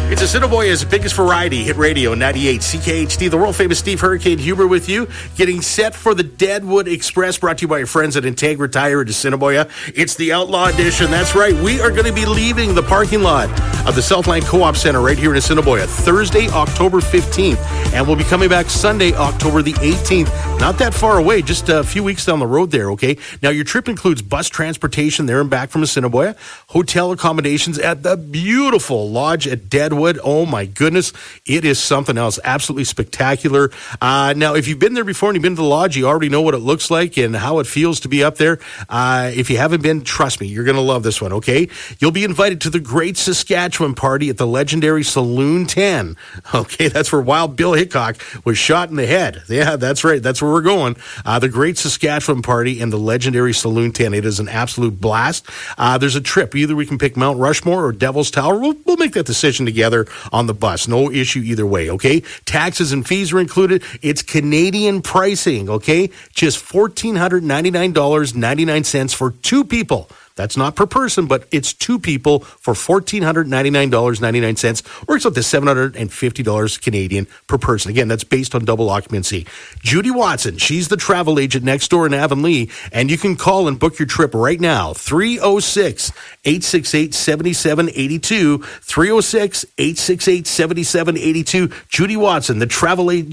It's Assiniboia's biggest variety, Hit Radio 98 CKHD. The world-famous Steve Hurricane Huber with you, getting set for the Deadwood Express, brought to you by your friends at Integra Tire at Assiniboia. It's the Outlaw Edition. That's right. We are going to be leaving the parking lot of the Southland Co-op Center right here in Assiniboia Thursday, October 15th, and we'll be coming back Sunday, October the 18th. Not that far away, just a few weeks down the road there, okay? Now, your trip includes bus transportation there and back from Assiniboia, hotel accommodations at the beautiful lodge at Deadwood. Oh my goodness, it is something else. Absolutely spectacular. Now, if you've been there before and you've been to the lodge, you already know what it looks like and how it feels to be up there. If you haven't been, trust me, you're going to love this one, okay? You'll be invited to the Great Saskatchewan Party at the legendary Saloon 10. Okay, that's where Wild Bill Hickok was shot in the head. Yeah, that's right. That's where we're going. The Great Saskatchewan Party and the legendary Saloon 10. It is an absolute blast. There's a trip. Either we can pick Mount Rushmore or Devil's Tower. We'll make that decision together on the bus. No issue either way, okay? Taxes and fees are included. It's Canadian pricing, okay? Just $1,499.99 for two people. That's not per person, but it's two people for $1,499.99, works out to $750 Canadian per person. Again, that's based on double occupancy. Judy Watson, she's the travel agent next door in Avonlea, and you can call and book your trip right now, 306-868-7782, 306-868-7782. Judy Watson, the travel agent